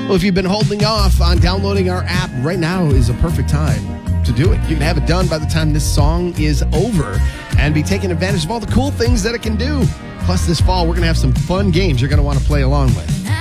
Well, if you've been holding off on downloading our app, right now is a perfect time to do it. You can have it done by the time this song is over and be taking advantage of all the cool things that it can do. Plus, this fall, we're going to have some fun games you're going to want to play along with.